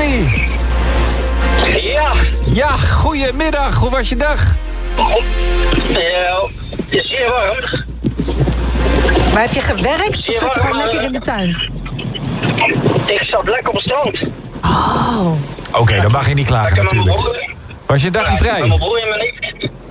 René. Ja. Ja, goedemiddag. Hoe was je dag? Het is zeer warm. Maar heb je gewerkt of zat je gewoon lekker in de tuin? Ik zat lekker op het strand. Oh. Oké, dan mag je niet klagen natuurlijk. Was je dagje vrij? Met mijn broer en mijn nicht.